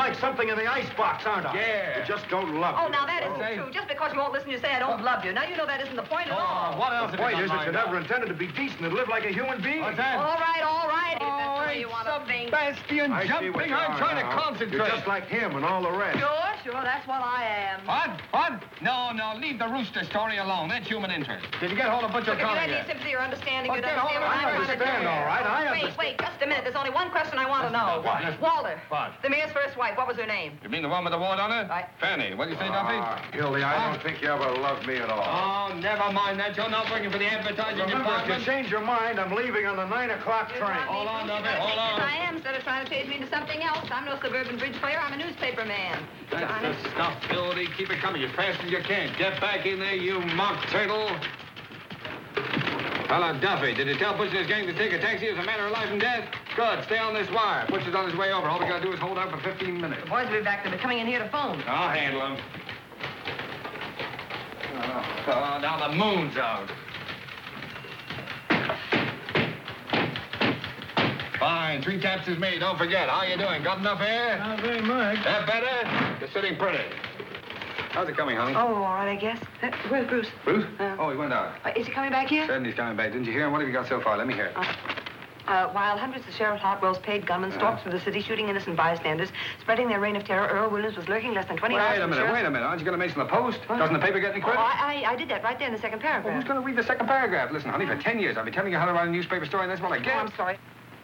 like something in the icebox, aren't I? Yeah. You just don't love me. Oh, now that isn't true. Just because you won't listen, you say I don't love you. Now you know that isn't the point at all. What else? The point is that you never intended to be decent and live like a human being. What's that? All right. If Oh, that's the way you want to think. Sebastian, I see what jumping. you I'm are trying to now. concentrate. You're just like him and all the rest. Sure, that's what I am. What? No, leave the rooster story alone. That's human interest. Did you get hold of Butcher Look, if you Conner had any yet? sympathy or understanding, Well, you'd get hold understand of what it. I'm trying to do. understand, all right. I understand. Wait, just a minute. There's only one question I want to know. What? Walter. What? The mayor's first wife. What was her name? You mean the one with the wart on it? Right. Fanny. What do you say, Duffy? Hildy, I don't think you ever loved me at all. Oh, never mind that. You're not working for the advertising Remember, if department. you change your mind, I'm leaving on the 9 o'clock train. Hold on, Duffy. I Hold on. I am, instead of trying to change me into something else. I'm no suburban bridge player. I'm a newspaper man. That's the stuff, Hildy. Keep it coming as fast as you can. Get back in there, you mock turtle. Hello, Duffy. Did you tell Butcher's gang to take a taxi as a matter of life and death? Good. Stay on this wire. Butcher's on his way over. All we gotta do is hold out for 15 minutes. The boys will be back. They'll be coming in here to phone. I'll handle him. Oh, now the moon's out. Fine. 3 taps is made. Don't forget. How you doing? Got enough air? Not very much. That better? You're sitting pretty. How's it coming, honey? Oh, all right, I guess. Where's Bruce? Bruce? Oh, he went out. Is he coming back here? Said he's coming back. Didn't you hear him? What have you got so far? Let me hear it. While hundreds of Sheriff Hartwell's paid gunmen stalked through the city shooting innocent bystanders, spreading their reign of terror, Earl Williams was lurking less than 20 hours. Wait a minute. Aren't you going to mention the Post? Doesn't the paper get any Oh, credit? I did that right there in the second Well, paragraph. who's going to read the second paragraph? Listen, honey, for 10 years I've been telling you how to write a newspaper story, and that's what I get. Oh, I'm sorry.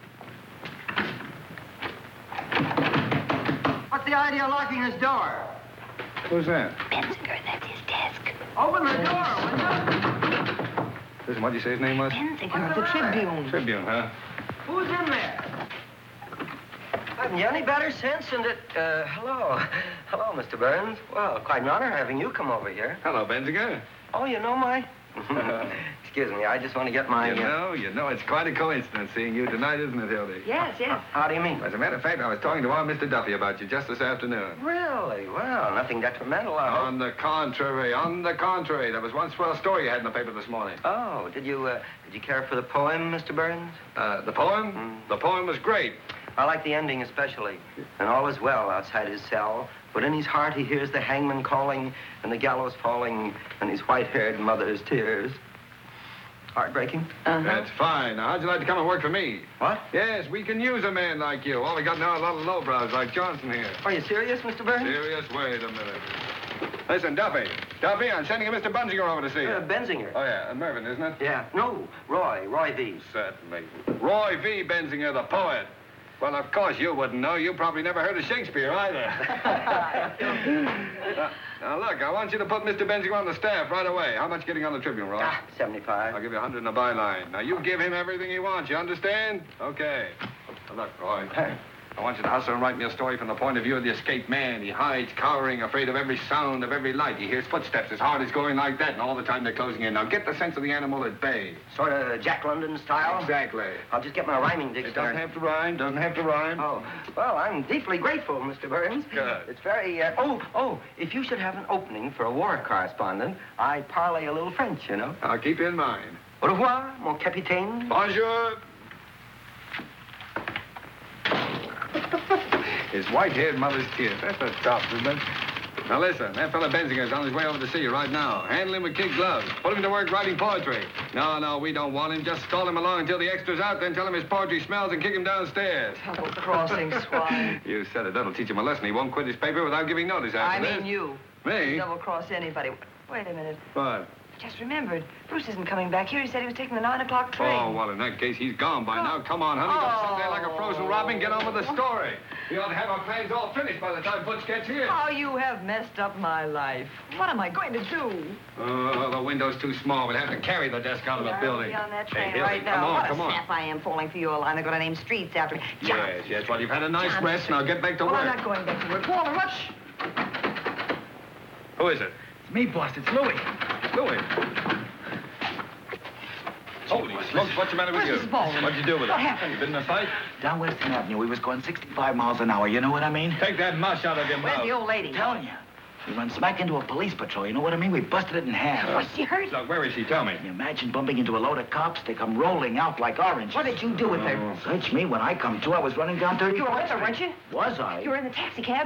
What's the idea of locking this door? Who's that? Benzinger, that's his desk. Open the door, will you? Listen, what did you say his name was? Benzinger of the Tribune. Tribune, huh? Who's in there? Haven't you any better sense than that... hello. Hello, Mr. Burns. Well, quite an honor having you come over here. Hello, Benzinger. Oh, you know my... Excuse me, I just want to get my... You know, it's quite a coincidence seeing you tonight, isn't it, Hildy? Yes. How do you mean? As a matter of fact, I was talking to our Mr. Duffy about you just this afternoon. Really? Well, nothing detrimental, I hope. On the contrary. There was one swell story you had in the paper this morning. Oh, did you care for the poem, Mr. Burns? The poem? The poem was great. I like the ending especially. And all is well outside his cell, but in his heart he hears the hangman calling and the gallows falling and his white-haired mother's tears. Heartbreaking? That's fine. Now, how'd you like to come and work for me? What? Yes, we can use a man like you. All we got now are a lot of lowbrows like Johnson here. Are you serious, Mr. Burns? Serious? Wait a minute. Listen, Duffy, I'm sending a Mr. Bunzinger over to see you. Benzinger. Oh, yeah, Mervyn, isn't it? Yeah. No, Roy V. Certainly. Roy V. Benzinger, the poet. Well, of course you wouldn't know. You probably never heard of Shakespeare either. Now, look, I want you to put Mr. Benzinger on the staff right away. How much getting on the Tribune, Roy? 75. I'll give you 100 in the byline. Now, you give him everything he wants, you understand? Okay. Now, look, Roy, I want you to hustle and write me a story from the point of view of the escaped man. He hides, cowering, afraid of every sound, of every light. He hears footsteps. His heart is going like that, and all the time they're closing in. Now, get the sense of the animal at bay. Sort of Jack London style? Exactly. I'll just get my rhyming It dictionary. doesn't have to rhyme. Oh, well, I'm deeply grateful, Mr. Burns. Good. It's very, if you should have an opening for a war correspondent, I parlay a little French, you know. I'll keep you in mind. Au revoir, mon capitaine. Bonjour. His white-haired mother's tears. That's the top, isn't it? Now, listen, that fella Benzinger's on his way over to see you right now. Handle him with kid gloves. Put him to work writing poetry. No, we don't want him. Just stall him along until the extra's out, then tell him his poetry smells and kick him downstairs. Double-crossing swine. You said it. That'll teach him a lesson. He won't quit his paper without giving notice after I this. mean you. Me? Double-cross anybody. Wait a minute. What? I just remembered. Bruce isn't coming back here. He said he was taking the 9 o'clock train. Oh, well, in that case, he's gone by now. Come on, honey. Don't sit there like a frozen robin. Get on with the story. We ought to have our plans all finished by the time Butch gets here. Oh, you have messed up my life. What am I going to do? Oh, the window's too small. We'll have to carry the desk out of the building. I'll be on that train Hey, right Hildy, now. come on. What a sap I am falling for your line. They're going to name streets after me. John. Yes. Well, you've had a nice John rest. Now get back to Well, work. I'm not going back to work. Walter, Rush! Who is it? It's me, boss. It's Louis. Louis. Holy smokes, what's the matter with you? Where's Mrs. Baldwin? What'd you do with What her? happened? You been in a fight? Down Western Avenue, we was going 65 miles an hour. You know what I mean? Take that mush out of your Where's mouth. the old lady? I'm telling you. We run smack into a police patrol. You know what I mean? We busted it in half. Was she hurt? Look, where is she? Tell me. Can you imagine bumping into a load of cops? They come rolling out like oranges. What did you do with her? Search me. When I come to, I was running down 30. You were with her, weren't you? Was I? You were in the taxi cab.